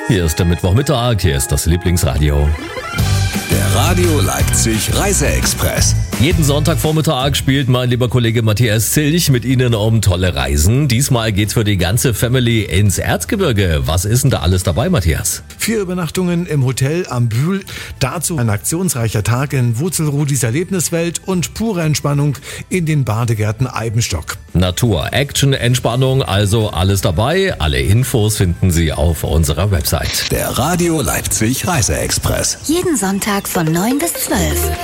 Hier ist der Mittwochmittag, hier ist das Lieblingsradio. Der Radio Leipzig Reise-Express. Jeden Sonntagvormittag spielt mein lieber Kollege Matthias Zilch mit Ihnen um tolle Reisen. Diesmal geht's für die ganze Family ins Erzgebirge. Was ist denn da alles dabei, Matthias? 4 Übernachtungen im Hotel am Bühl, dazu ein aktionsreicher Tag in Wurzelrudis Erlebniswelt und pure Entspannung in den Badegärten Eibenstock. Natur, Action, Entspannung, also alles dabei. Alle Infos finden Sie auf unserer Website. Der Radio Leipzig Reise-Express. Jeden Sonntag von 9 bis 12.